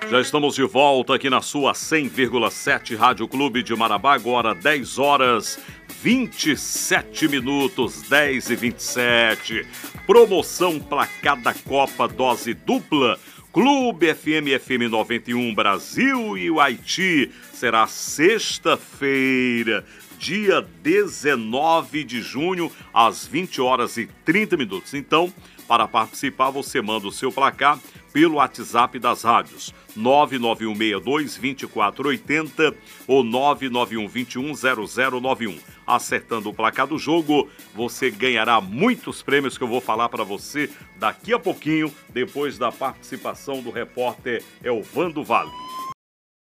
Já estamos de volta aqui na sua 100,7 Rádio Clube de Marabá, agora 10 horas 27 minutos, 10h27. Promoção Placada Copa Dose Dupla, Clube FM 91 Brasil e o Haiti. Será sexta-feira, dia 19 de junho, às 20 horas e 30 minutos. Então, para participar, você manda o seu placar pelo WhatsApp das rádios 99162-2480 ou 991210091. Acertando o placar do jogo, você ganhará muitos prêmios que eu vou falar para você daqui a pouquinho, depois da participação do repórter Elvando Vale.